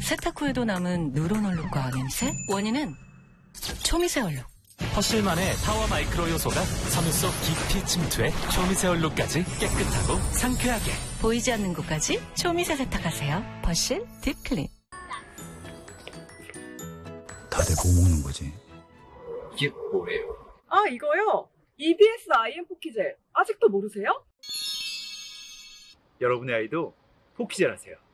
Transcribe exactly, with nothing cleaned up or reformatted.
세탁 후에도 남은 누런 얼룩과 냄새? 원인은 초미세 얼룩. 퍼실만의 타워 마이크로 요소가 섬유 속 깊이 침투해 초미세 얼룩까지 깨끗하고 상쾌하게. 보이지 않는 곳까지 초미세 세탁하세요. 퍼실 딥클린. 다들 뭐 먹는 거지? 이게 뭐예요? 아, 이거요? 이비에스 아이엠 포키젤. 아직도 모르세요? 여러분의 아이도 포키젤 하세요.